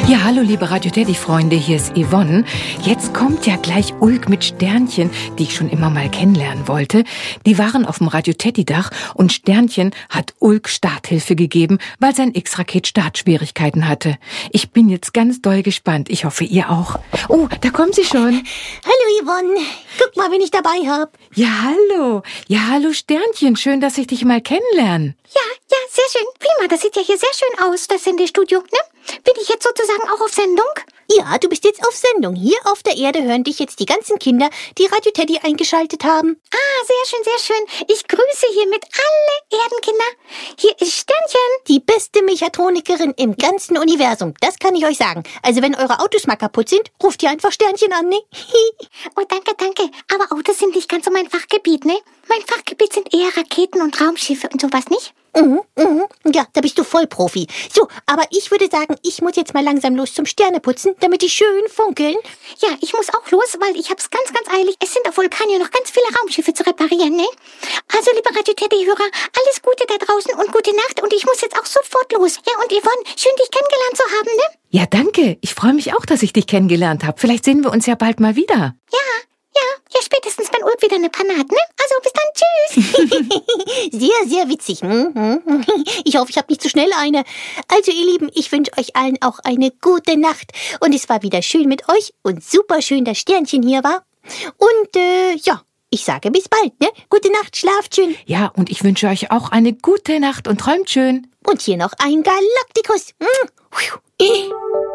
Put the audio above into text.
Ja, hallo liebe Radio Teddy-Freunde, hier ist Yvonne. Jetzt kommt ja gleich Ulk mit Sternchen, die ich schon immer mal kennenlernen wollte. Die waren auf dem Radio Teddy-Dach und Sternchen hat Ulk Starthilfe gegeben, weil sein X-Raket Startschwierigkeiten hatte. Ich bin jetzt ganz doll gespannt. Ich hoffe, ihr auch. Oh, da kommen sie schon. Hallo Yvonne, guck mal, wen ich dabei habe. Ja, hallo. Ja, hallo Sternchen, schön, dass ich dich mal kennenlerne. Ja, sehr schön. Prima, das sieht ja hier sehr schön aus, das Sendestudio, ne? Bin ich jetzt sozusagen auch auf Sendung? Ja, du bist jetzt auf Sendung. Hier auf der Erde hören dich jetzt die ganzen Kinder, die Radio Teddy eingeschaltet haben. Ah, sehr schön, sehr schön. Ich grüße hiermit alle Erdenkinder. Hier ist Sternchen. Die beste Mechatronikerin im ganzen Universum, das kann ich euch sagen. Also wenn eure Autos mal kaputt sind, ruft ihr einfach Sternchen an, ne? Oh, danke. Aber Autos sind nicht ganz so mein Fachgebiet, ne? Mein Fachgebiet sind eher Raketen und Raumschiffe und sowas, nicht? Ja, da bist du voll Profi. So, aber ich würde sagen, ich muss jetzt mal langsam los zum Sterneputzen, damit die schön funkeln. Ja, ich muss auch los, weil ich hab's ganz eilig. Es sind auf Vulkanion noch ganz viele Raumschiffe zu reparieren, ne? Also, liebe Radio Teddy-Hörer, alles Gute da draußen und gute Nacht. Und ich muss jetzt auch sofort los. Ja, und Yvonne, schön dich kennengelernt zu haben, ne? Ja, danke. Ich freue mich auch, dass ich dich kennengelernt habe. Vielleicht sehen wir uns ja bald mal wieder. Ja, spätestens, wenn Ulk wieder eine Panne hat, ne? Also, bis dann, tschüss. Sehr, sehr witzig. Ich hoffe, ich habe nicht zu schnell eine. Also, ihr Lieben, ich wünsche euch allen auch eine gute Nacht. Und es war wieder schön mit euch und super schön, dass Sternchen hier war. Und, ja, ich sage bis bald, ne? Gute Nacht, schlaft schön. Ja, und ich wünsche euch auch eine gute Nacht und träumt schön. Und hier noch ein Galaktikus.